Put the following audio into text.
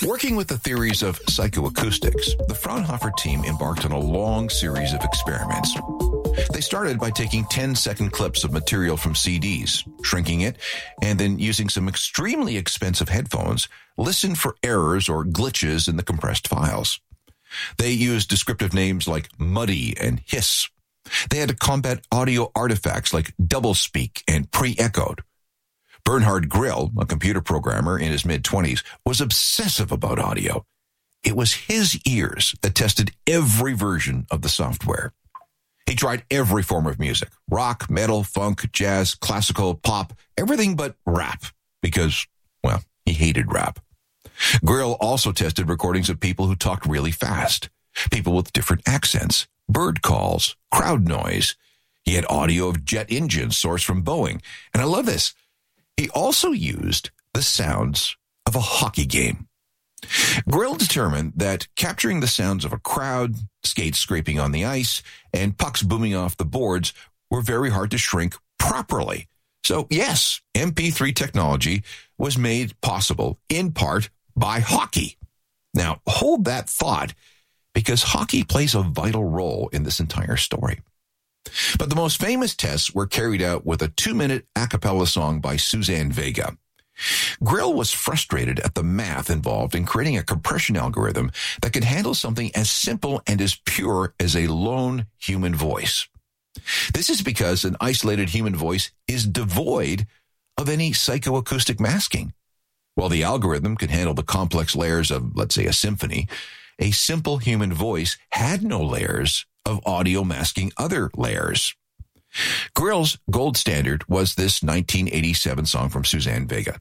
Working with the theories of psychoacoustics, the Fraunhofer team embarked on a long series of experiments. They started by taking 10-second clips of material from CDs, shrinking it, and then using some extremely expensive headphones, listen for errors or glitches in the compressed files. They used descriptive names like muddy and hiss. They had to combat audio artifacts like doublespeak and pre-echoed. Bernhard Grill, a computer programmer in his mid-20s, was obsessive about audio. It was his ears that tested every version of the software. He tried every form of music, rock, metal, funk, jazz, classical, pop, everything but rap, because, well, he hated rap. Grill also tested recordings of people who talked really fast, people with different accents, bird calls, crowd noise. He had audio of jet engines sourced from Boeing. And I love this. He also used the sounds of a hockey game. Grill determined that capturing the sounds of a crowd, skates scraping on the ice, and pucks booming off the boards were very hard to shrink properly. So, yes, MP3 technology was made possible, in part, by hockey. Now, hold that thought, because hockey plays a vital role in this entire story. But the most famous tests were carried out with a 2-minute a cappella song by Suzanne Vega. Grill was frustrated at the math involved in creating a compression algorithm that could handle something as simple and as pure as a lone human voice. This is because an isolated human voice is devoid of any psychoacoustic masking. While the algorithm could handle the complex layers of, let's say, a symphony, a simple human voice had no layers of audio masking other layers. Grill's gold standard was this 1987 song from Suzanne Vega,